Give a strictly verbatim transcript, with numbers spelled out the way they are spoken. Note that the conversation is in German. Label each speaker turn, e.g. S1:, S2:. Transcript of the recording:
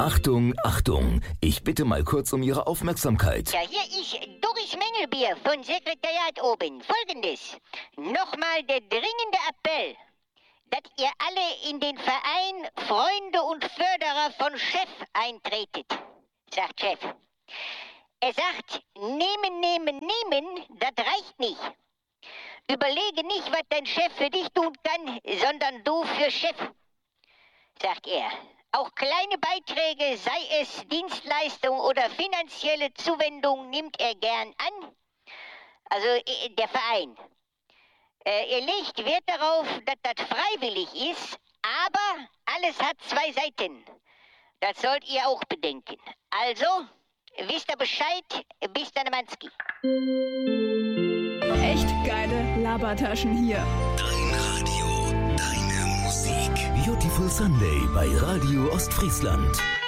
S1: Achtung, Achtung, ich bitte mal kurz um Ihre Aufmerksamkeit.
S2: Ja, hier ist Doris Mengelbier von Sekretariat oben. Folgendes. Nochmal der dringende Appell, dass ihr alle in den Verein Freunde und Förderer von Chef eintretet, sagt Chef. Er sagt, nehmen, nehmen, nehmen, das reicht nicht. Überlege nicht, was dein Chef für dich tun kann, sondern du für Chef, sagt er. Auch kleine Beiträge, sei es Dienstleistung oder finanzielle Zuwendung, nimmt er gern an. Also der Verein. Äh, er legt Wert darauf, dass das freiwillig ist, aber alles hat zwei Seiten. Das sollt ihr auch bedenken. Also, wisst ihr Bescheid, bis dann, Manski.
S3: Echt geile Labertaschen hier.
S1: Dein Radio, deine Musik. Beautiful Sunday bei Radio Ostfriesland.